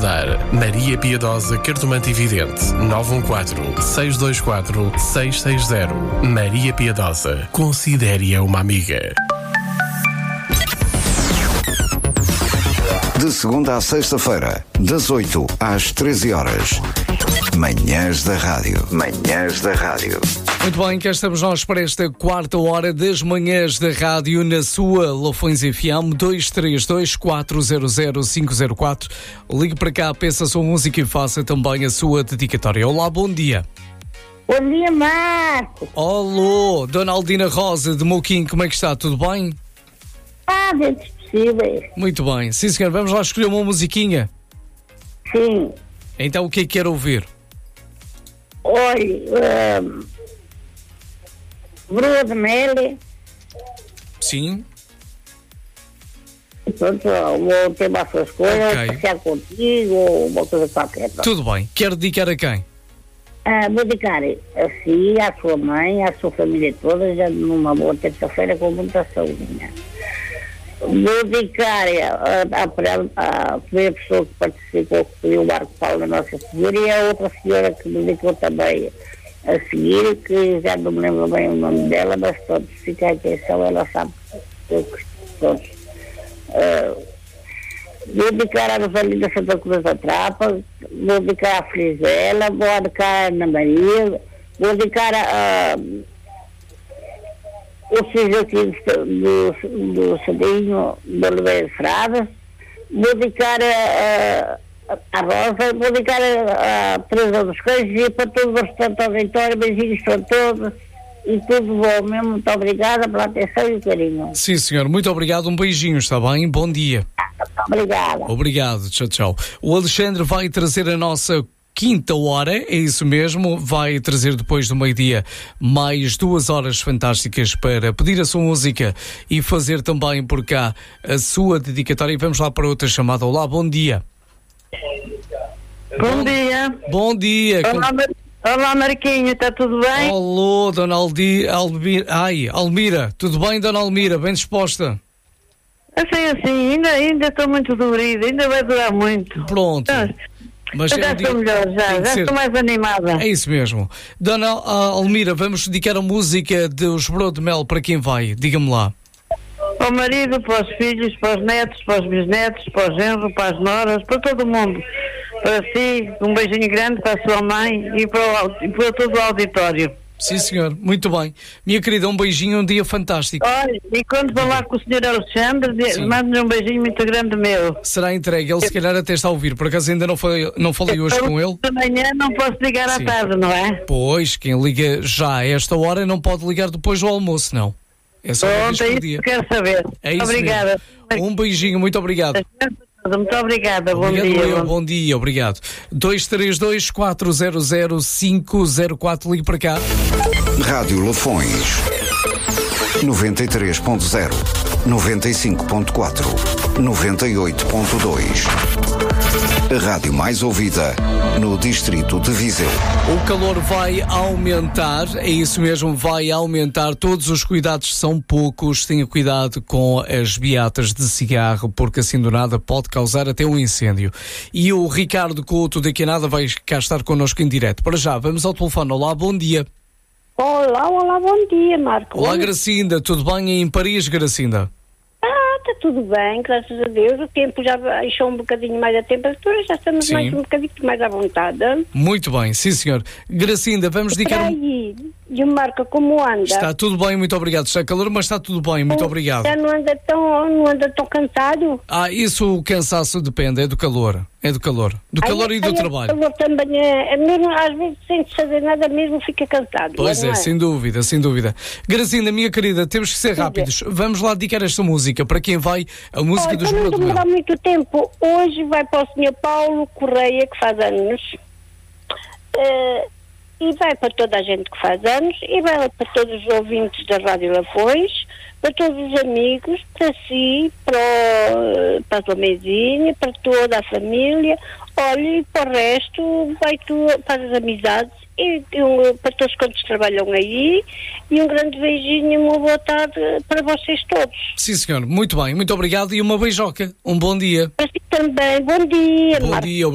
ajudar. Maria Piedosa, cartomante e vidente. 914-624-660. Maria Piedosa. Considere-a uma amiga. De segunda à sexta-feira, das 8 às 13 horas. Manhãs da Rádio. Manhãs da Rádio. Muito bem, cá estamos nós para esta quarta hora das Manhãs da Rádio na sua Lafões FM 232-400-504. Ligue para cá, peça a sua música e faça também a sua dedicatória. Olá, bom dia. Bom dia, Marco. Olá, Dona Aldina Rosa de Moquim, como é que está? Tudo bem? Dentro dos possíveis. Muito bem. Sim, senhor, vamos lá escolher uma musiquinha. Sim. Então, o que é que quer ouvir? Olha, Brua de Mel. Sim. Pronto, vou ter mais suas coisas, Ok. passear contigo ou uma coisa qualquer. Tudo bem. Quer dedicar a quem? Vou dedicar a si, à sua mãe, à sua família toda, já numa boa terça-feira com muita saúde. Vou dedicar à primeira pessoa que participou, que foi o Marco Paulo da Nossa Senhora, e a outra senhora que me dedicou também a seguir, que já não me lembro bem o nome dela, mas pronto, fica a atenção, ela sabe que todos. Vou dedicar à Rosalina da Santa Cruz da Trapa, vou dedicar à Frisela, vou dedicar à Ana Maria, vou dedicar o filho aqui do Sadinho de Oliveira de Frada, vou dedicar a Rosa, vou dedicar a Teresa dos Queijos e para todo o restante auditório, beijinhos para todos e tudo bom mesmo. Muito obrigada pela atenção e o carinho. Sim, senhor, muito obrigado, um beijinho, está bem? Bom dia. Obrigada. Obrigado, tchau, tchau. O Alexandre vai trazer a nossa quinta hora, é isso mesmo, vai trazer depois do meio-dia mais 2 horas fantásticas para pedir a sua música e fazer também por cá a sua dedicatória. E vamos lá para outra chamada. Olá, bom dia. Bom dia. Bom dia. Olá, Marquinho, está tudo bem? Olá, Dona Almira, tudo bem, Dona Almira? Bem disposta? Assim, ainda estou muito dolorida, ainda vai durar muito. Pronto. Mas já estou melhor, já estou mais animada. É isso mesmo. Dona Almira, vamos dedicar a música dos Brua de Mel para quem vai? Diga-me lá. Para o marido, para os filhos, para os netos, para os bisnetos, para o genro, para as noras, para todo mundo. Para si, um beijinho grande para a sua mãe e para todo o auditório. Sim, senhor. Muito bem. Minha querida, um beijinho, um dia fantástico. Olha, e quando falar com o Sr. Alexandre, mande-lhe um beijinho muito grande meu. Será entregue. Ele se calhar até está a ouvir. Por acaso ainda não falei hoje com ele. Amanhã não posso ligar à tarde, não é? Pois, quem liga já a esta hora não pode ligar depois do almoço, não. É só uma vez por dia. É isso que quero saber. É isso obrigada. Mesmo. Um beijinho, muito obrigado. Muito obrigada, bom dia, obrigado. 232-400-504, ligue para cá. Rádio Lafões 93.0, 95.4, 98.2. A rádio mais ouvida no distrito de Viseu. O calor vai aumentar, é isso mesmo, vai aumentar. Todos os cuidados são poucos. Tenha cuidado com as beatas de cigarro, porque assim do nada pode causar até um incêndio. E o Ricardo Couto daqui a nada vai cá estar connosco em direto. Para já, vamos ao telefone. Olá, bom dia. Olá, bom dia, Marco. Olá, Gracinda, tudo bem em Paris, Gracinda? Está tudo bem, graças a Deus. O tempo já baixou um bocadinho mais a temperatura, já estamos mais um bocadinho mais à vontade. Muito bem, sim, senhor. Gracinda, vamos dedicar... E o Marco, como anda? Está tudo bem, muito obrigado. Está calor, mas está tudo bem, muito obrigado. Já não anda tão cansado? Isso, o cansaço depende, é do calor. É do calor. Do calor e do trabalho. O calor também é mesmo, às vezes, sem fazer nada mesmo, fica cansado. Pois é, sem dúvida, sem dúvida. Gracinda, minha querida, temos que ser rápidos. Vamos lá dedicar esta música. Para quem vai, a música dos Brua de Mel. Não demorar muito tempo. Hoje vai para o Sr. Paulo Correia, que faz anos. E vai para toda a gente que faz anos, e vai para todos os ouvintes da Rádio Lafões, para todos os amigos, para si, para a sua mesinha, para toda a família. Olha, e para o resto, vai para as amizades e para todos quantos trabalham aí, e um grande beijinho e uma boa tarde para vocês todos. Sim, senhor, muito bem, muito obrigado e uma beijoca. Um bom dia. Para si também, bom dia. Bom dia.